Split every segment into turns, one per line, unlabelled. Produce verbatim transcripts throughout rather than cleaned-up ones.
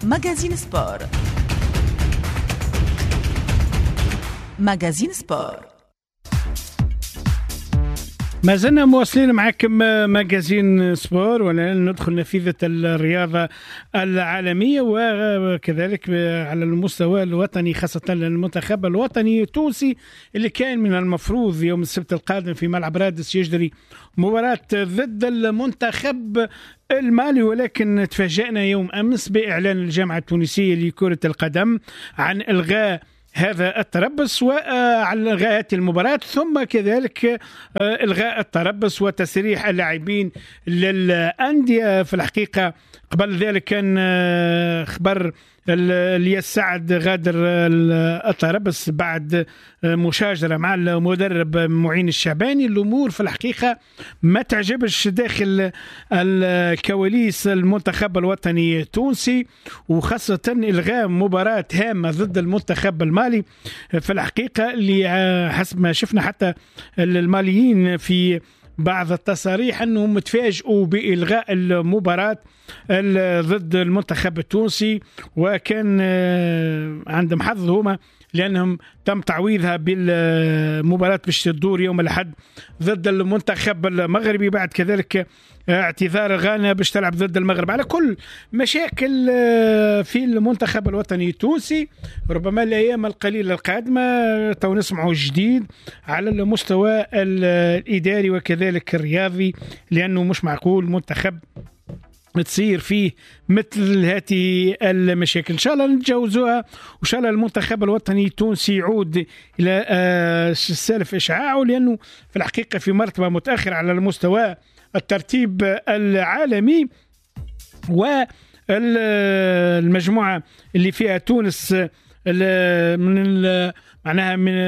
ماجازين سبور. ماجازين سبور.
ما زلنا مواصلين معكم ماجازين سبور، ولن ندخل نافذة الرياضة العالمية وكذلك على المستوى الوطني، خاصة المنتخب الوطني التونسي اللي كان من المفروض يوم السبت القادم في ملعب رادس يجري مباراة ضد المنتخب المالي، ولكن تفاجأنا يوم أمس بإعلان الجامعة التونسية لكرة القدم عن إلغاء هذا التربص وعلى إلغاء المباراة، ثم كذلك إلغاء التربص وتسريح اللاعبين للأندية. في الحقيقة قبل ذلك كان خبر الياس سعد غادر التربص بعد مشاجرة مع المدرب معين الشعباني. الأمور في الحقيقة ما تعجبش داخل الكواليس المنتخب الوطني التونسي، وخاصة إلغاء مباراة هامة ضد المنتخب المالي. في الحقيقة اللي حسب ما شفنا حتى الماليين في بعض التصاريح أنهم تفاجئوا بإلغاء المباراة ضد المنتخب التونسي، وكان عندهم حظ هما لأنهم تم تعويضها بالمباراة باش تدور يوم الأحد ضد المنتخب المغربي، بعد كذلك اعتذار غانا باش تلعب ضد المغرب. على كل مشاكل في المنتخب الوطني التونسي، ربما الأيام القليلة القادمة تو نسمعوا جديد على المستوى الإداري وكذلك الرياضي، لأنه مش معقول منتخب تصير فيه مثل هذه المشاكل. إن شاء الله نتجاوزوها، وإن شاء الله المنتخب الوطني التونسي يعود إلى السالف إشعاعه، لأنه في الحقيقة في مرتبة متأخرة على المستوى الترتيب العالمي. والمجموعة اللي فيها تونس من معناها من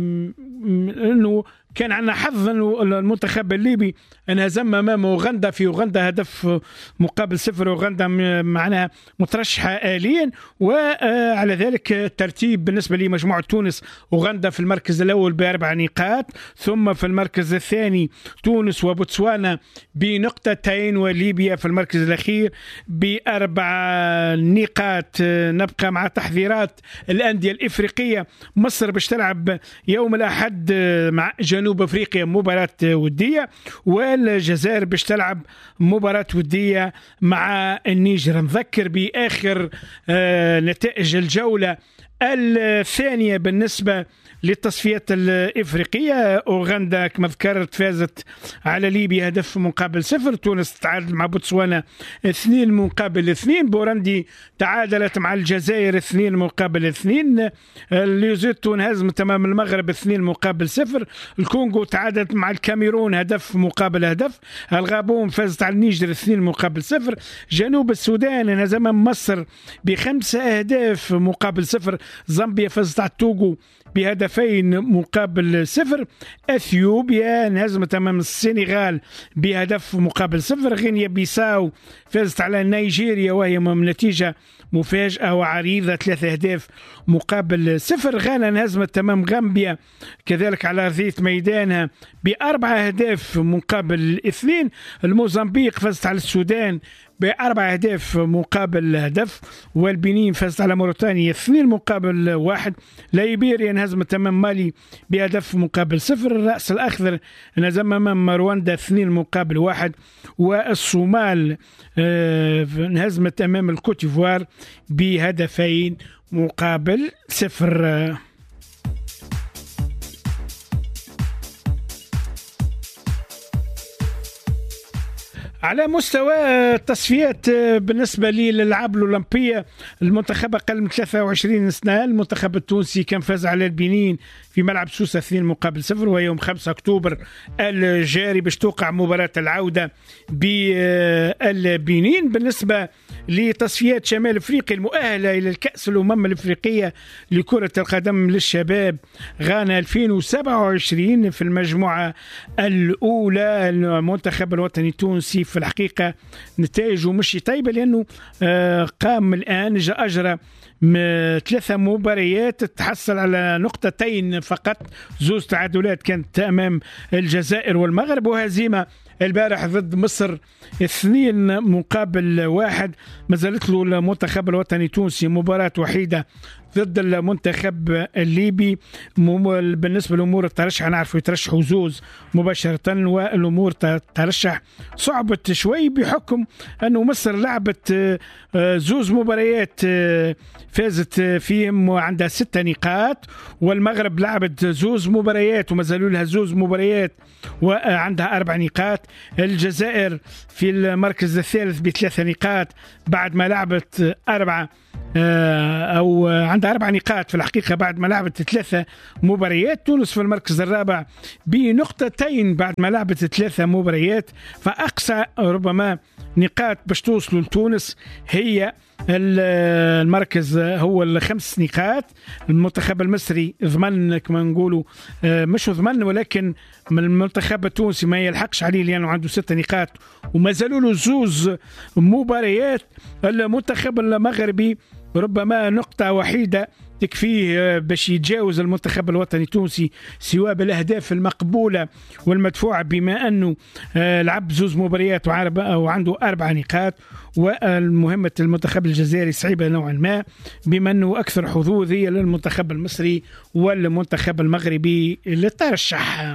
أنه كان عندنا حظ أنه المنتخب الليبي انهزم امام اوغندا في اوغندا هدف مقابل صفر. اوغندا معناها مترشحه آليا، وعلى ذلك الترتيب بالنسبه لمجموعه تونس: اوغندا في المركز الاول باربع نقاط، ثم في المركز الثاني تونس وبوتسوانا بنقطتين، وليبيا في المركز الاخير باربع نقاط. نبقى مع تحذيرات الانديه الافريقيه. مصر باش تلعب يوم الاحد مع جنوب افريقيا مباراه وديه، والجزائر باش تلعب مباراة ودية مع النيجر. نذكر بآخر آه نتائج الجولة الثانية بالنسبة للتصفيات الإفريقية. أوغندا كما ذكرت فازت على ليبيا هدف مقابل صفر. تونس تعادل مع بوتسوانا اثنين مقابل اثنين. بوروندي تعادلت مع الجزائر اثنين مقابل اثنين. ليزوتو انهزمت امام المغرب اثنين مقابل صفر. الكونغو تعادلت مع الكاميرون هدف مقابل هدف. الغابون فازت على النيجر اثنين مقابل صفر. جنوب السودان انهزم مصر بخمسة اهداف مقابل صفر. زامبيا فازت على التوغو بهدفين مقابل صفر. اثيوبيا انهزمت امام السنغال بهدف مقابل صفر. غينيا بيساو فازت على نيجيريا وهي نتيجه مفاجاه وعريضه ثلاثة اهداف مقابل صفر. غانا انهزمت امام غامبيا كذلك على ارضيه ميدانها باربع اهداف مقابل اثنين. الموزمبيق فازت على السودان بأربع أهداف مقابل هدف. والبنين فازت على موريتانيا اثنين مقابل واحد. ليبيريا انهزمت أمام مالي بهدف مقابل صفر. الرأس الأخضر انهزم أمام رواندا اثنين مقابل واحد. والصومال انهزمت أمام الكوتيفوار بهدفين مقابل صفر. على مستوى التصفيات بالنسبة للألعاب الأولمبية، المنتخب أقل من ثلاثة وعشرين سنة. المنتخب التونسي كان فاز على البنين في ملعب سوسة اثنين مقابل صفر، ويوم خمسة أكتوبر الجاري باش توقع مباراة العودة بالبنين. بالنسبة لتصفيات شمال أفريقيا المؤهلة إلى الكأس الأمم الأفريقية لكرة القدم للشباب، غانا ألفين وسبعة وعشرين في المجموعة الأولى. المنتخب الوطني التونسي في الحقيقة نتائجه مش طيبة، لأنه قام الآن أجرى ثلاثة مباريات تحصل على نقطتين فقط. زوز تعادلات كانت أمام الجزائر والمغرب، وهزيمة البارح ضد مصر اثنين مقابل واحد. ما زالت له المنتخب الوطني التونسي مباراة وحيدة ضد المنتخب الليبي. بالنسبة لأمور الترشح نعرف يترشحوا زوز مباشرة، والأمور ترشح صعبت شوي بحكم أنه مصر لعبت زوز مباريات فازت فيهم وعندها ستة نقاط، والمغرب لعبت زوز مباريات وما زالوا لها زوز مباريات وعندها أربع نقاط. الجزائر في المركز الثالث بثلاثة نقاط بعد ما لعبت أربعة أو عندها أربع نقاط في الحقيقة بعد ما لعبت ثلاثة مباريات. تونس في المركز الرابع بنقطتين بعد ما لعبت ثلاثة مباريات، فأقصى ربما نقاط باش توصلوا لتونس هي المركز هو الخمس نقاط. المنتخب المصري ضمن كما نقولوا مش ضمن، ولكن من المنتخب التونسي ما يلحقش عليه لأنه عنده ستة نقاط وما زالوا له زوز مباريات. المنتخب المغربي ربما نقطة وحيدة تكفيه باش يتجاوز المنتخب الوطني التونسي سواء بالأهداف المقبولة والمدفوعة، بما أنه لعب زوز مباريات وعنده أربع نقاط. والمهمة المنتخب الجزائري صعيبة نوعا ما بما أنه أكثر حظوظية للمنتخب المصري والمنتخب المغربي للترشح.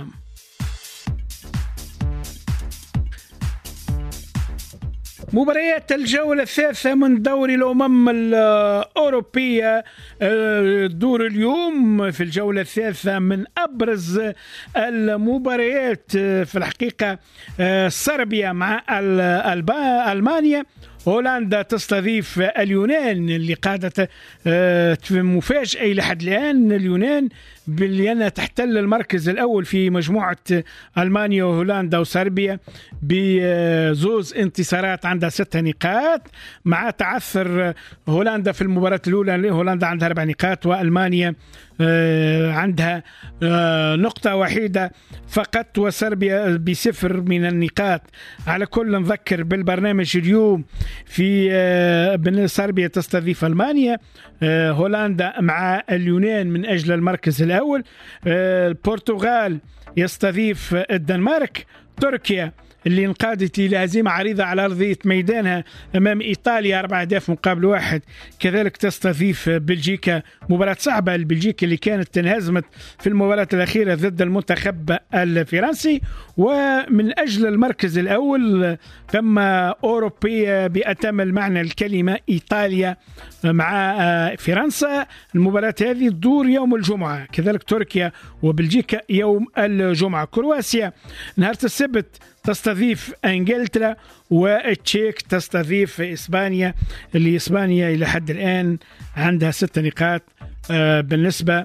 مباريات الجولة الثالثة من دوري الأمم الأوروبية دور اليوم في الجولة الثالثة من أبرز المباريات في الحقيقة صربيا مع ألمانيا. هولندا تستضيف اليونان اللي قادت مفاجأة إلى حد الآن. اليونان بلينا تحتل المركز الأول في مجموعة ألمانيا وهولندا وصربيا بزوز انتصارات عندها ستة نقاط، مع تعثر هولندا في المباراة الأولى. هولندا عندها أربع نقاط وألمانيا عندها نقطة واحدة فقط، وصربيا بصفر من النقاط. على كل نذكر بالبرنامج اليوم في صربيا تستضيف ألمانيا، هولندا مع اليونان من أجل المركز الأول، البرتغال يستضيف الدنمارك، تركيا اللي انقادت إلى هزيمة عريضة على أرضية ميدانها أمام إيطاليا أربع أهداف مقابل واحد، كذلك تستضيف بلجيكا مباراة صعبة. البلجيكا اللي كانت تنهزمت في المباراة الأخيرة ضد المنتخب الفرنسي. ومن أجل المركز الأول قمة أوروبية بأتم المعنى الكلمة، إيطاليا مع فرنسا. المباراة هذه تدور يوم الجمعة، كذلك تركيا وبلجيكا يوم الجمعة. كرواتيا نهار السبت تستضيف انجلترا، والتشيك تستضيف اسبانيا اللي اسبانيا الى حد الان عندها ست نقاط بالنسبه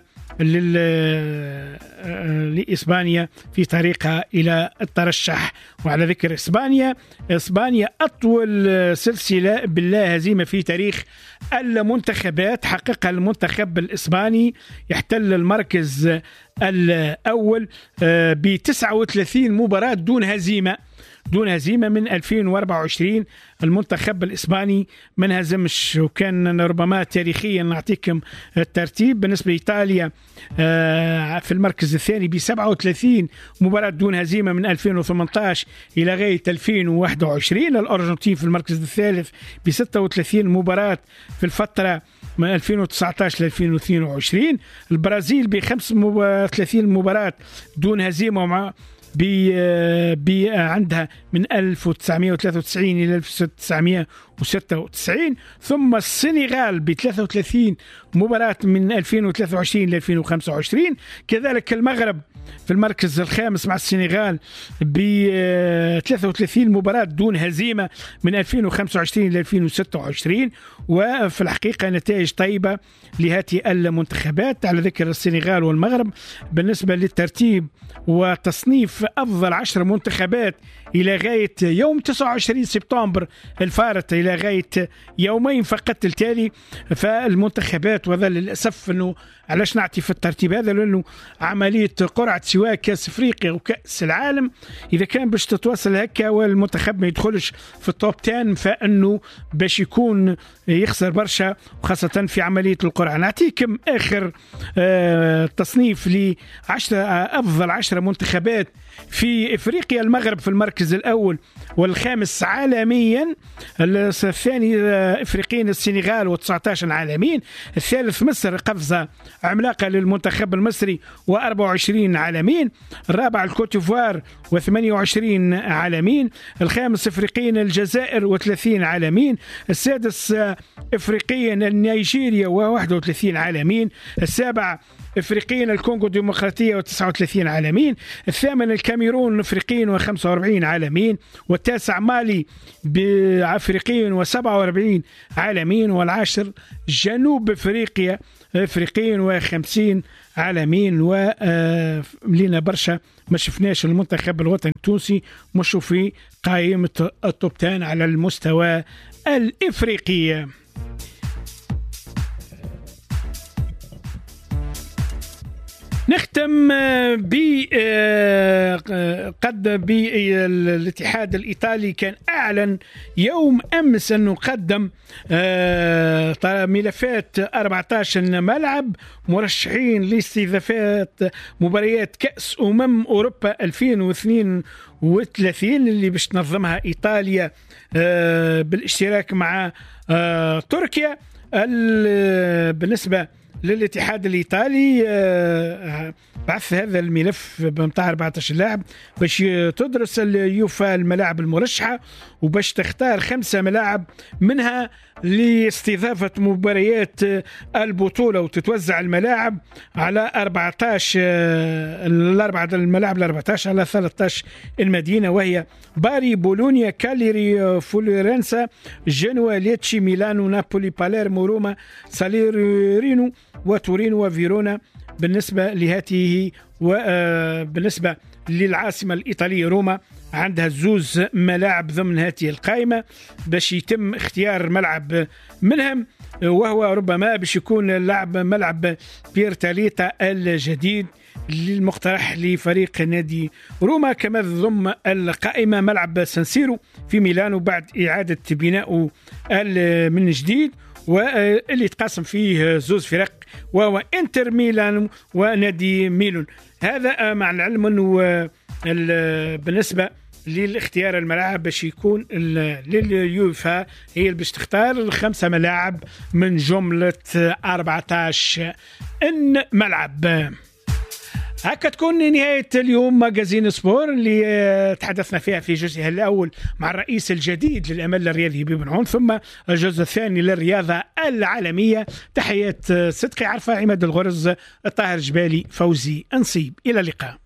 لإسبانيا في طريقها إلى الترشح. وعلى ذكر إسبانيا، إسبانيا أطول سلسلة باللا هزيمة في تاريخ المنتخبات حققها المنتخب الإسباني، يحتل المركز الأول ب تسعة وثلاثين مباراة دون هزيمة دون هزيمة من ألفين وأربعة وعشرين. المنتخب الإسباني ما انهزمش، وكان ربما تاريخيا نعطيكم الترتيب. بالنسبة لإيطاليا في المركز الثاني ب سبعة وثلاثين مباراة دون هزيمة من ألفين وثمانية عشر إلى غاية ألفين وواحد وعشرين. الأرجنتين في المركز الثالث ب ستة وثلاثين مباراة في الفترة من ألفين وتسعة عشر ل ألفين واثنين وعشرين. البرازيل ب خمسة وثلاثين مباراة دون هزيمة مع بي بي عندها من ألف وتسعمائة وثلاثة وتسعين إلى ألف وتسعمائة وستة وتسعين. ثم السنغال ب ثلاثة وثلاثين مباراة من ألفين وثلاثة وعشرين إلى ألفين وخمسة وعشرين. كذلك المغرب في المركز الخامس مع السنغال ب ثلاثة وثلاثين مباراة دون هزيمة من ألفين وخمسة وعشرين إلى ألفين وستة وعشرين. وفي الحقيقة نتائج طيبة لهذه المنتخبات. على ذكر السنغال والمغرب بالنسبة للترتيب وتصنيف أفضل عشر منتخبات إلى غاية يوم تسعة وعشرين سبتمبر الفارط، إلى غاية يومين فقط التالي، فالمنتخبات وذا للأسف أنه علاش نعطي في الترتيب هذا، لأنه عملية قرعة قرعة سواء كأس افريقيا وكأس العالم، اذا كان باش تتواصل هكا والمنتخب ما يدخلش في التوب عشرة فانه باش يكون يخسر برشا، وخاصة في عملية القرعة. نعطيكم اخر آه تصنيف لعشرة افضل عشرة منتخبات في افريقيا. المغرب في المركز الاول والخامس عالميا، الثاني افريقيا السنغال وتسعة عشر عالميا، الثالث مصر قفزه عملاقه للمنتخب المصري وأربعة وعشرين عالميا، الرابع الكوتيفوار وثمانية وعشرين عالميا، الخامس افريقيا الجزائر وثلاثين عالميا، السادس افريقيا نيجيريا وواحد وثلاثين عالميا، السابع افريقيا الكونغو الديمقراطيه وتسعة وثلاثين عالميا، الثامن الكاميرون افريقيا وخمسة وأربعين عالميا، والتاسع مالي بافريقيا وسبعة وأربعين عالميا، والعاشر جنوب افريقيا افريقيا وخمسين عالميا. ولينا برشا ما شفناش المنتخب الوطني التونسي مش في قائمه التوب عشرة على المستوى الافريقي. نختم ب قد بالاتحاد الإيطالي كان أعلن يوم أمس أنه قدم ملفات أربعة عشر ملعب مرشحين لاستضافات مباريات كأس أمم أوروبا ألفين واثنين وثلاثين اللي باش تنظمها إيطاليا بالاشتراك مع تركيا. بالنسبة للاتحاد الإيطالي بعث هذا الملف بمتاع أربعة عشر لاعب باش تدرس اليوفا الملاعب المرشحة وباش تختار خمسة ملاعب منها لاستضافة مباريات البطولة، وتتوزع الملاعب على أربعة عشر الأربعة الملاعب ال أربعة عشر على ثلاثة عشر المدينة، وهي باري، بولونيا، كاليري، فلورنسا، جنوا، ليتشي، ميلانو، نابولي، باليرمو، روما، ساليرينو، وتورينو، وفيرونا. بالنسبة لهاته وبالنسبة للعاصمة الإيطالية روما عندها زوز ملاعب ضمن هذه القائمة باش يتم اختيار ملعب منهم، وهو ربما باش يكون اللعب ملعب بيرتاليتا الجديد للمقترح لفريق نادي روما. كما ضم القائمة ملعب سانسيرو في ميلانو بعد إعادة بناؤه من جديد، واللي تقاسم فيه زوز فرق وهو انتر ميلان ونادي ميلون. هذا مع العلم انه بالنسبه للاختيار الملاعب باش يكون لليوفا هي اللي باش تختار الخمسه ملاعب من جمله أربعة عشر ملعب. هكا تكون نهاية اليوم ماجازين سبور اللي تحدثنا فيها في جزئها الأول مع الرئيس الجديد للأمل الرياضي بن عون، ثم الجزء الثاني للرياضة العالمية. تحيات صدقي عرفة، عماد الغرز، الطاهر جبالي، فوزي أنصيب. إلى اللقاء.